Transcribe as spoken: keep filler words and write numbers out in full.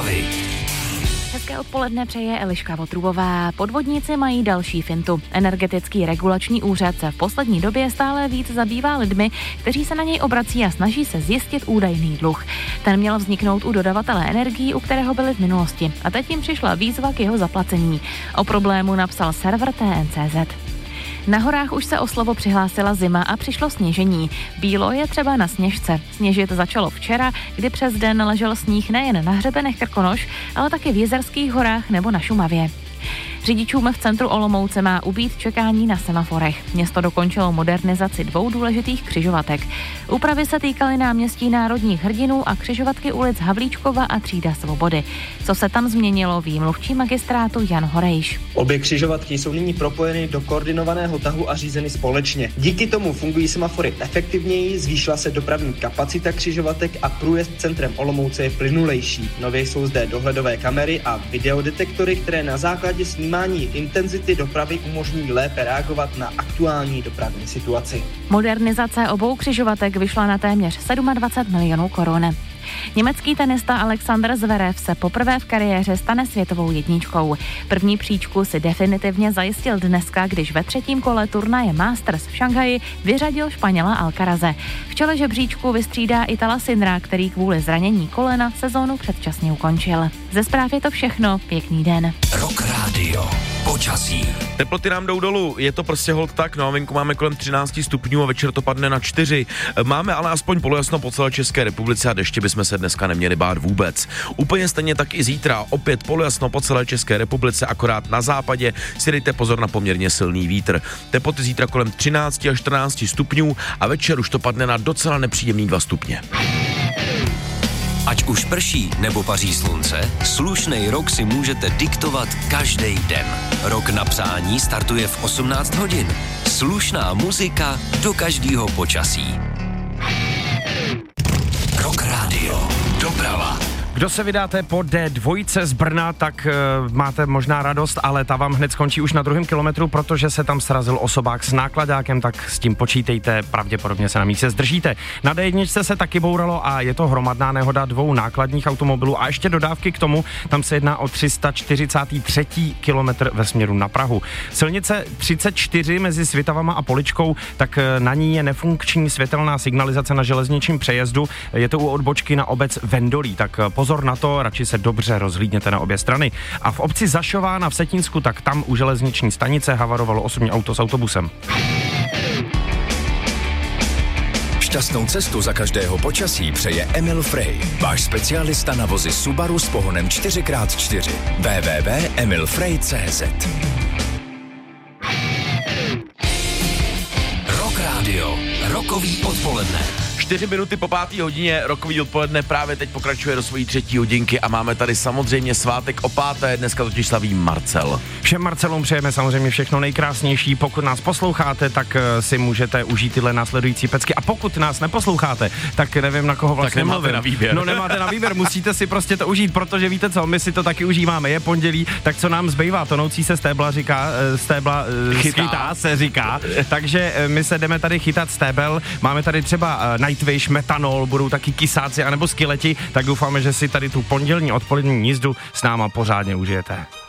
dopravy. Hezké odpoledne přeje Eliška Votrubová. Podvodníci mají další fintu. Energetický regulační úřad se v poslední době stále víc zabývá lidmi, kteří se na něj obrací a snaží se zjistit údajný dluh. Ten měl vzniknout u dodavatele energií, u kterého byli v minulosti. A teď jim přišla výzva k jeho zaplacení. O problému napsal server T N C Z. Na horách už se o slovo přihlásila zima a přišlo sněžení. Bílo je třeba na Sněžce. Sněžit začalo včera, kdy přes den ležel sníh nejen na hřebenech Krkonoš, ale taky v Jizerských horách nebo na Šumavě. Řidičům v centru Olomouce má ubýt čekání na semaforech. Město dokončilo modernizaci dvou důležitých křižovatek. Úpravy se týkaly náměstí národních hrdinů a křižovatky ulic Havlíčkova a Třída Svobody. Co se tam změnilo, ví mluvčí magistrátu Jan Horejš. Obě křižovatky jsou nyní propojeny do koordinovaného tahu a řízeny společně. Díky tomu fungují semafory efektivněji, zvýšila se dopravní kapacita křižovatek a průjezd centrem Olomouce je plynulejší. Nově jsou zde dohledové kamery a videodetektory, které na základě snímání intenzity dopravy umožní lépe reagovat na aktuální dopravní situaci. Modernizace obou křižovatek vyšla na téměř dvacet sedm milionů korun. Německý tenista Alexander Zverev se poprvé v kariéře stane světovou jedničkou. První příčku si definitivně zajistil dneska, když ve třetím kole turnaje Masters v Šanghaji vyřadil Španěla Alcaraze. V čele žebříčku vystřídá Itala Sinra, který kvůli zranění kolena sezónu předčasně ukončil. Ze zpráv je to všechno, pěkný den. Rock Radio. Počasí. Teploty nám jdou dolů, je to prostě hold tak, no a venku máme kolem třináct stupňů a večer to padne na čtyři. Máme ale aspoň polojasno po celé České republice a deště bychom se dneska neměli bát vůbec. Úplně stejně tak i zítra, opět polojasno po celé České republice, akorát na západě si dejte pozor na poměrně silný vítr. Teploty zítra kolem třináct až čtrnáct stupňů a večer už to padne na docela nepříjemný dva stupně. Ať už prší nebo paří slunce, slušnej rok si můžete diktovat každý den. Rok na přání startuje v osmnáct hodin. Slušná muzika do každého počasí. Rock Radio. Doprava. Kdo se vydáte po D dva z Brna, tak uh, máte možná radost, ale ta vám hned skončí už na druhém kilometru, protože se tam srazil osobák s nákladákem, tak s tím počítejte, pravděpodobně se na místě zdržíte. Na D jedna se taky bouralo a je to hromadná nehoda dvou nákladních automobilů a ještě dodávky k tomu, tam se jedná o tři sta čtyřicátý třetí kilometr ve směru na Prahu. Silnice třicet čtyři mezi Svitavama a Poličkou, tak na ní je nefunkční světelná signalizace na železničním přejezdu, je to u odbočky na obec Vendolí, tak pozor na to, radši se dobře rozhlídněte na obě strany. A v obci Zašová na Vsetínsku, tak tam u železniční stanice havarovalo osobní auto s autobusem. Šťastnou cestu za každého počasí přeje Emil Frey, váš specialista na vozy Subaru s pohonem čtyři krát čtyři. w w w tečka emil frey tečka c z Rock Radio. Rokový odpoledne. Čtyři minuty po páté hodině, rokový odpoledne právě teď pokračuje do svojí třetí hodinky a máme tady samozřejmě svátek o páté, dneska totiž slaví Marcel. Všem Marcelům přejeme samozřejmě všechno nejkrásnější, pokud nás posloucháte, tak si můžete užít tyhle následující pecky a pokud nás neposloucháte, tak nevím, na koho vlastně tak nemáte mluvím. na výběr. No nemáte na výběr, musíte si prostě to užít, protože víte co, my si to taky užíváme, je pondělí, tak co nám zbývá, tonoucí se stébla říká, stébla chytá, chytá se říká, takže my se jdeme tady chytat stébel, máme tady třeba Nightwish, Metanol, budou taky kysáci anebo skileti, tak doufáme, že si tady tu pondělní odpolední jízdu s náma pořádně užijete.